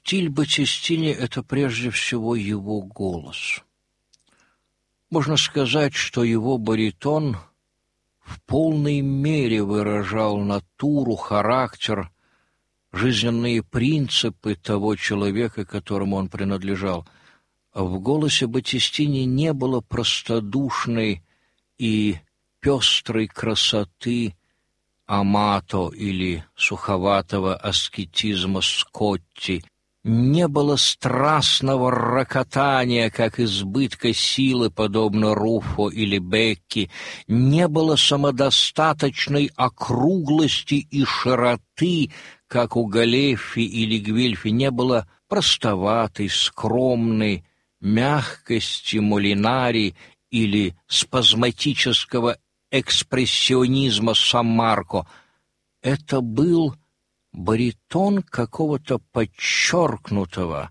Стиль Боттистини — это прежде всего его голос. Можно сказать, что его баритон в полной мере выражал натуру, характер, жизненные принципы того человека, которому он принадлежал. В голосе Боттистини не было простодушной и пестрой красоты Амато или суховатого аскетизма Скотти, не было страстного рокотания, как избытка силы, подобно Руффо или Бекки, не было самодостаточной округлости и широты, как у Галеффи или Гвильфи, не было простоватой, скромной мягкости Молинари или спазматического экспрессионизма Саммарко. Это был баритон какого-то подчеркнутого,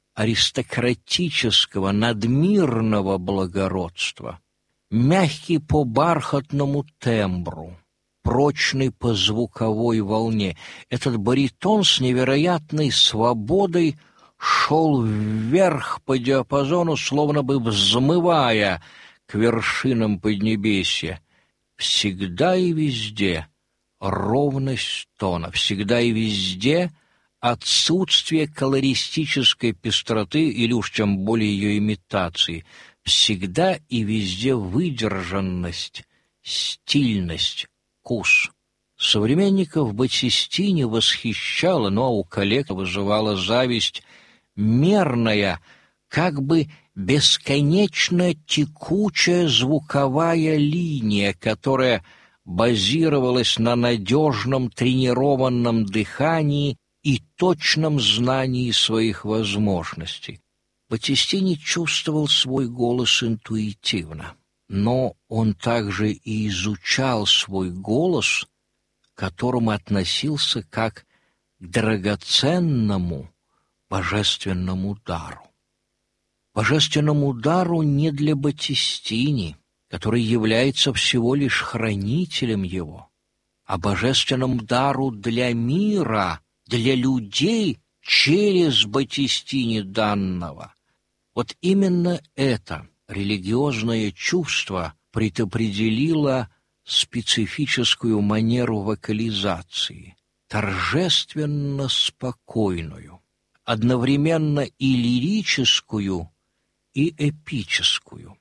аристократического, надмирного благородства, мягкий по бархатному тембру, прочный по звуковой волне. Этот баритон с невероятной свободой шел вверх по диапазону, словно бы взмывая к вершинам Поднебесья. Всегда и везде ровность тона, всегда и везде отсутствие колористической пестроты или уж тем более ее имитации, всегда и везде выдержанность, стильность, вкус. Современников Боттистини восхищала, но у коллег вызывала зависть мерная, как бы бесконечно текучая звуковая линия, которая базировалась на надежном тренированном дыхании и точном знании своих возможностей. Боттистини чувствовал свой голос интуитивно, но он также и изучал свой голос, к которому относился как к драгоценному божественному дару. Божественному дару не для Боттистини, который является всего лишь хранителем его, а божественному дару для мира, для людей через Боттистини данного. Вот именно это религиозное чувство предопределило специфическую манеру вокализации, торжественно спокойную, одновременно и лирическую, и эпическую.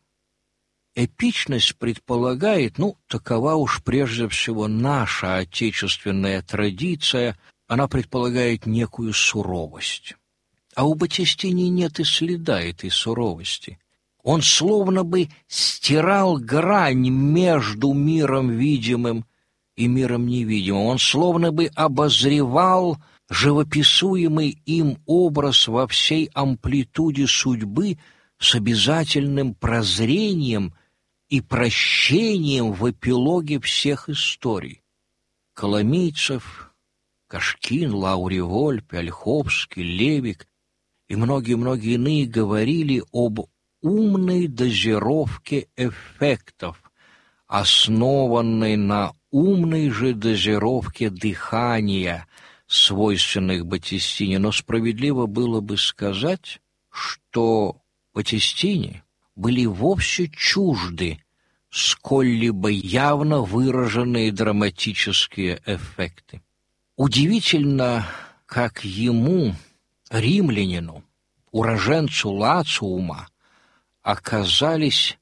Эпичность предполагает, такова уж прежде всего наша отечественная традиция, она предполагает некую суровость. А у Боттистини нет и следа этой суровости. Он словно бы стирал грань между миром видимым и миром невидимым. Он словно бы обозревал живописуемый им образ во всей амплитуде судьбы с обязательным прозрением и прощением в эпилоге всех историй. Коломийцев, Кашкин, Лауривольпе, Ольховский, Левик и многие-многие иные говорили об умной дозировке эффектов, основанной на умной же дозировке дыхания, свойственных Боттистини, но справедливо было бы сказать, что Боттистини были вовсе чужды сколь-либо явно выраженные драматические эффекты. Удивительно, как ему, римлянину, уроженцу Лациума, оказались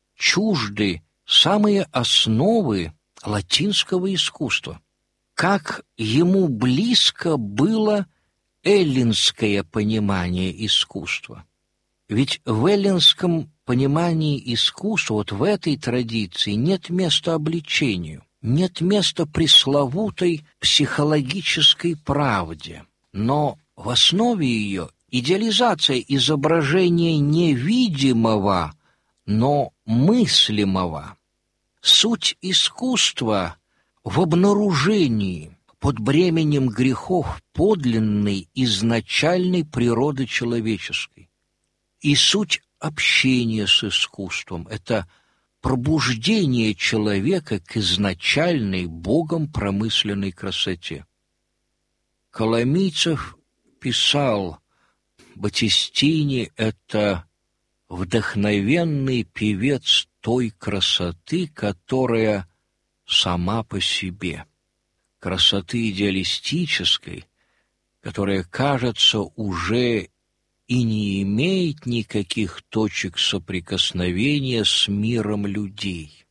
чужды самые основы латинского искусства. Как ему близко было эллинское понимание искусства. Ведь в эллинском понимании искусства, вот в этой традиции, нет места обличению, нет места пресловутой психологической правде, но в основе ее идеализация изображения невидимого, но мыслимого. Суть искусства в обнаружении под бременем грехов подлинной изначальной природы человеческой. И суть общения с искусством — это пробуждение человека к изначальной Богом промысленной красоте. Коломийцев писал Баттистини — это вдохновенный певец той красоты, которая сама по себе, красоты идеалистической, которая, кажется, уже и не имеет никаких точек соприкосновения с миром людей.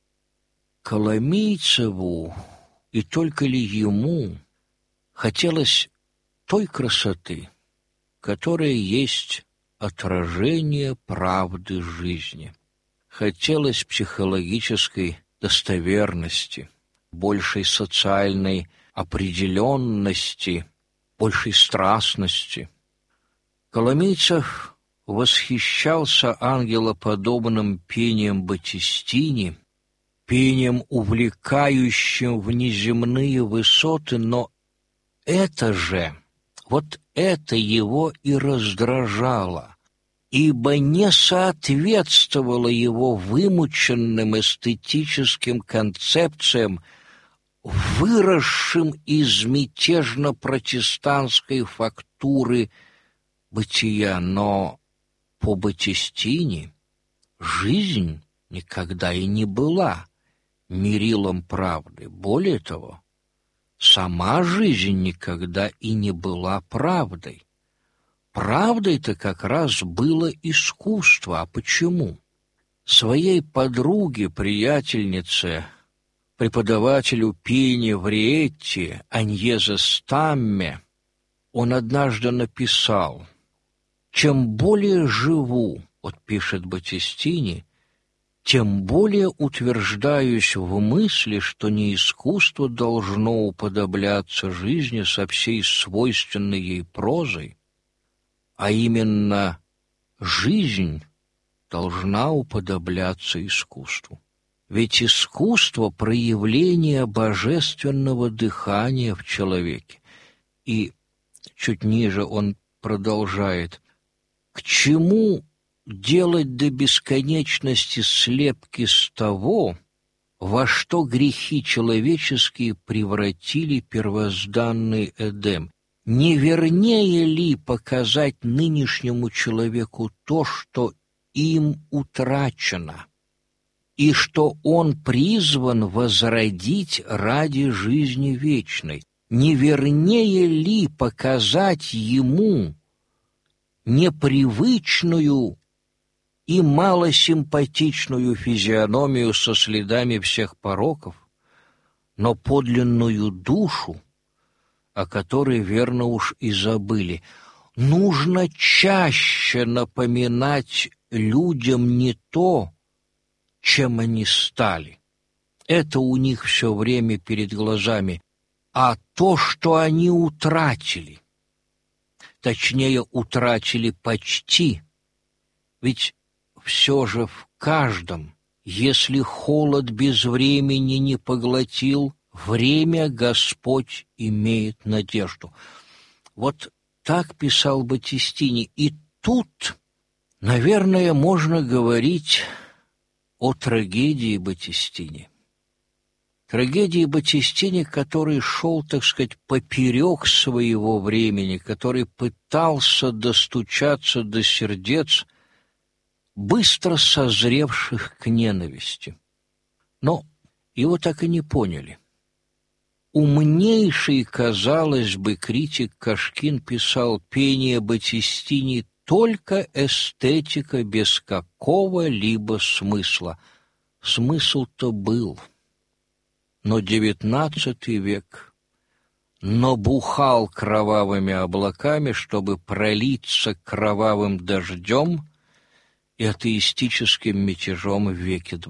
Коломийцеву, и только ли ему, хотелось той красоты, которая есть отражение правды жизни. Хотелось психологической достоверности, большей социальной определенности, большей страстности. Коломийцев восхищался ангелоподобным пением Баттистини, пением, увлекающим в неземные высоты, но это его и раздражало, ибо не соответствовало его вымученным эстетическим концепциям, выросшим из мятежно-протестантской фактуры бытия. Но по Баттистини жизнь никогда и не была мерилом правды. Более того, сама жизнь никогда и не была правдой. Правдой-то как раз было искусство. А почему? Своей подруге, приятельнице, преподавателю пения в Риетте Аньезе Стамме он однажды написал: «Чем более живу, вот пишет Баттистини, тем более утверждаюсь в мысли, что не искусство должно уподобляться жизни со всей свойственной ей прозой, а именно жизнь должна уподобляться искусству. Ведь искусство — проявление божественного дыхания в человеке». И чуть ниже он продолжает: «К чему делать до бесконечности слепки с того, во что грехи человеческие превратили первозданный Эдем? Не вернее ли показать нынешнему человеку то, что им утрачено, и что он призван возродить ради жизни вечной? Не вернее ли показать ему непривычную и малосимпатичную физиономию со следами всех пороков, но подлинную душу, о которой, верно уж, и забыли? Нужно чаще напоминать людям не то, чем они стали. Это у них все время перед глазами, а то, что они утратили. Точнее, утратили почти. Ведь все же в каждом, если холод без времени не поглотил, время Господь имеет надежду». Вот так писал Баттистини. И тут, наверное, можно говорить о трагедии Баттистини. Трагедии Баттистини, который шел, так сказать, поперек своего времени, который пытался достучаться до сердец быстро созревших к ненависти. Но его так и не поняли. Умнейший, казалось бы, критик Кашкин писал: «Пение Баттистини — только эстетика без какого-либо смысла». Смысл-то был. Но XIX век набухал кровавыми облаками, чтобы пролиться кровавым дождем и атеистическим мятежом в веке XX.